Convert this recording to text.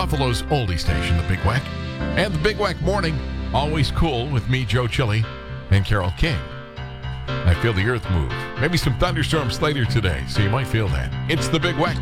Buffalo's oldie station, the Big Wack. And the Big Wack Morning, always cool with me, Joe Chili, and Carol King. I feel the earth move. Maybe some thunderstorms later today, so you might feel that. It's the Big Wack